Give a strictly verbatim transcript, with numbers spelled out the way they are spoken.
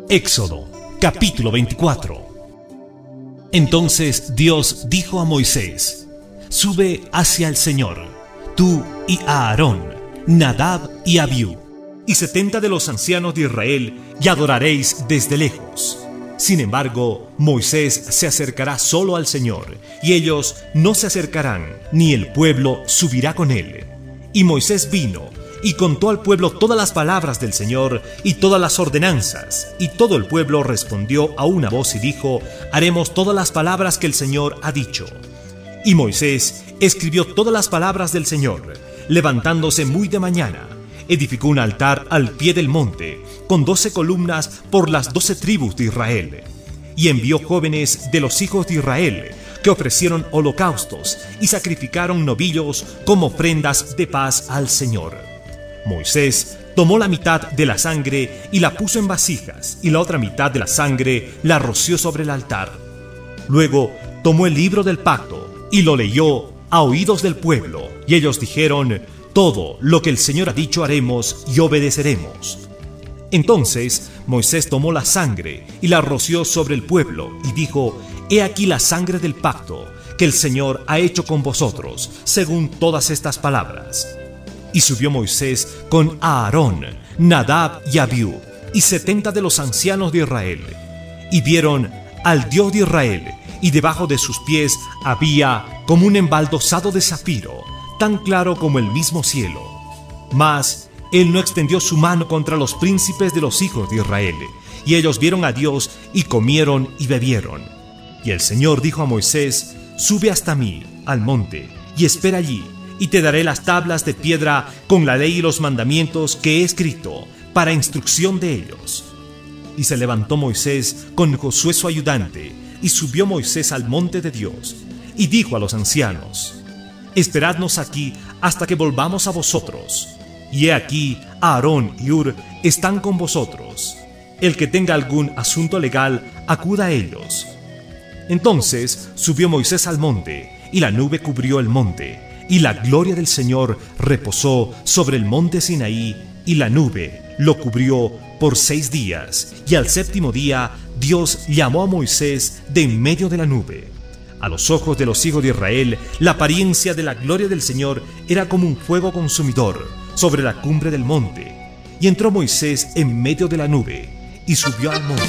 Éxodo, capítulo veinticuatro. Entonces Dios dijo a Moisés: Sube hacia el Señor, tú y Aarón, Nadab y Abiú, y setenta de los ancianos de Israel, y adoraréis desde lejos. Sin embargo, Moisés se acercará solo al Señor, y ellos no se acercarán, ni el pueblo subirá con él. Y Moisés vino y contó al pueblo todas las palabras del Señor y todas las ordenanzas. Y todo el pueblo respondió a una voz y dijo: Haremos todas las palabras que el Señor ha dicho. Y Moisés escribió todas las palabras del Señor. Levantándose muy de mañana, edificó un altar al pie del monte, con doce columnas por las doce tribus de Israel. Y envió jóvenes de los hijos de Israel, que ofrecieron holocaustos y sacrificaron novillos como ofrendas de paz al Señor. Moisés tomó la mitad de la sangre y la puso en vasijas, y la otra mitad de la sangre la roció sobre el altar. Luego tomó el libro del pacto y lo leyó a oídos del pueblo, y ellos dijeron: Todo lo que el Señor ha dicho haremos y obedeceremos. Entonces Moisés tomó la sangre y la roció sobre el pueblo y dijo: He aquí la sangre del pacto que el Señor ha hecho con vosotros, según todas estas palabras. Y subió Moisés con Aarón, Nadab y Abiú, y setenta de los ancianos de Israel, y vieron al Dios de Israel, y debajo de sus pies había como un embaldosado de zafiro, tan claro como el mismo cielo. Mas él no extendió su mano contra los príncipes de los hijos de Israel, y ellos vieron a Dios y comieron y bebieron. Y el Señor dijo a Moisés: Sube hasta mí al monte y espera allí, y te daré las tablas de piedra con la ley y los mandamientos que he escrito, para instrucción de ellos. Y se levantó Moisés con Josué su ayudante, y subió Moisés al monte de Dios, y dijo a los ancianos: Esperadnos aquí hasta que volvamos a vosotros. Y he aquí, Aarón y Hur están con vosotros. El que tenga algún asunto legal, acuda a ellos. Entonces subió Moisés al monte, y la nube cubrió el monte, y la gloria del Señor reposó sobre el monte Sinaí, y la nube lo cubrió por seis días. Y al séptimo día Dios llamó a Moisés de en medio de la nube. A los ojos de los hijos de Israel, la apariencia de la gloria del Señor era como un fuego consumidor sobre la cumbre del monte. Y entró Moisés en medio de la nube, y subió al monte.